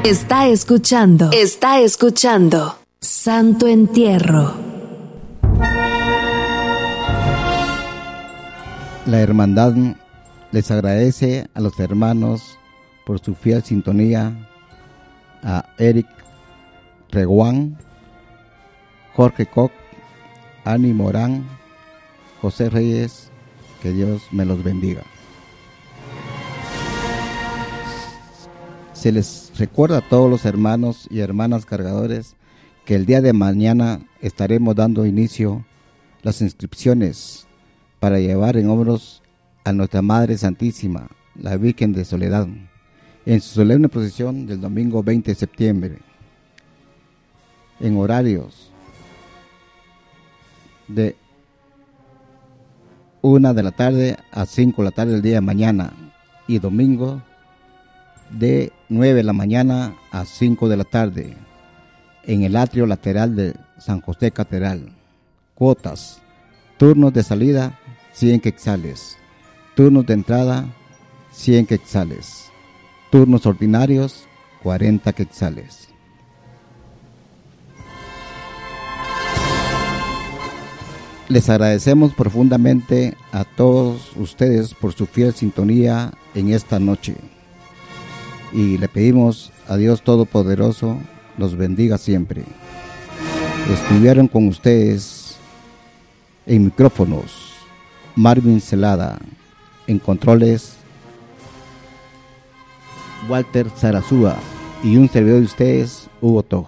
Está escuchando Santo Entierro. La hermandad les agradece a los hermanos por su fiel sintonía, a Eric Reguán, Jorge Koch, Ani Morán, José Reyes, que Dios me los bendiga. Se les recuerda a todos los hermanos y hermanas cargadores que el día de mañana estaremos dando inicio las inscripciones para llevar en hombros a nuestra Madre Santísima, la Virgen de Soledad, en su solemne procesión del domingo 20 de septiembre, en horarios de 1 de la tarde a 5 de la tarde del día de mañana, y domingo de 9 de la mañana a 5 de la tarde, en el atrio lateral de San José Catedral. Cuotas: turnos de salida 100 quetzales, turnos de entrada 100 quetzales, turnos ordinarios 40 quetzales. Les agradecemos profundamente a todos ustedes por su fiel sintonía en esta noche, y le pedimos a Dios Todopoderoso los bendiga siempre. Estuvieron con ustedes en micrófonos Marvin Celada, en controles Walter Zarazúa y un servidor de ustedes, Hugo Toj.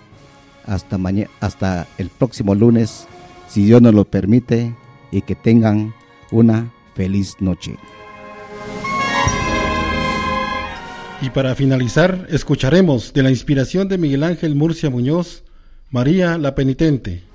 Hasta el próximo lunes, si Dios nos lo permite, y que tengan una feliz noche. Y para finalizar, escucharemos de la inspiración de Miguel Ángel Murcia Muñoz, María la Penitente.